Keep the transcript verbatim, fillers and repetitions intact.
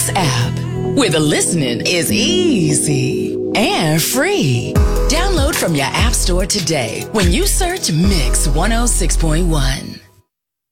Mix app, where the listening is easy and free. Download from your app store today when you search Mix one oh six point one.